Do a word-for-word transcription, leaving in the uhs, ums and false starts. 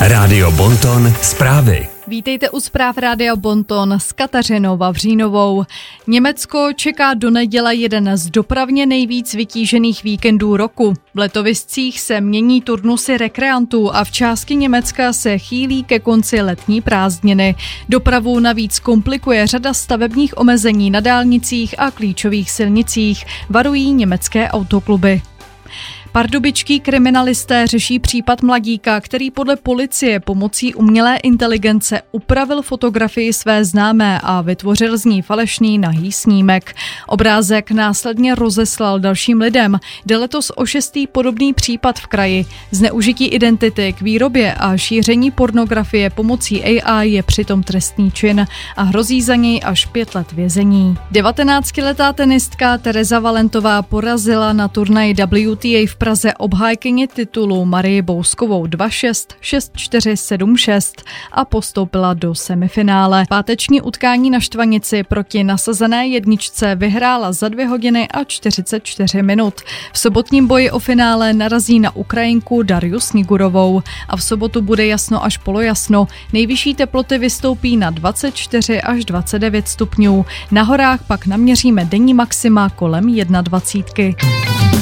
Rádio Bonton zprávy. Vítejte u zpráv Rádia Bonton s Kateřinou Vavřínovou. Německo čeká do neděle jeden z dopravně nejvíc vytížených víkendů roku. V letoviscích se mění turnusy rekreantů a v části Německa se chýlí ke konci letní prázdniny. Dopravu navíc komplikuje řada stavebních omezení na dálnicích a klíčových silnicích, varují německé autokluby. Pardubičtí kriminalisté řeší případ mladíka, který podle policie pomocí umělé inteligence upravil fotografii své známé a vytvořil z ní falešný nahý snímek. Obrázek následně rozeslal dalším lidem. Jde letos o šestý podobný případ v kraji. Zneužití identity k výrobě a šíření pornografie pomocí A I je přitom trestný čin a hrozí za něj až pět let vězení. devatenáctiletá tenistka Tereza Valentová porazila na turnaji W T A v Praze obhájkyni titulu Marii Bouskovou dva šest, šest čtyři, sedm šest a postoupila do semifinále. Páteční utkání na Štvanici proti nasazené jedničce vyhrála za dvě hodiny a čtyřicet čtyři minut. V sobotním boji o finále narazí na Ukrajinku Darju Snigurovou a v sobotu bude jasno až polojasno. Nejvyšší teploty vystoupí na dvacet čtyři až dvacet devět stupňů. Na horách pak naměříme denní maxima kolem dvacet jedna.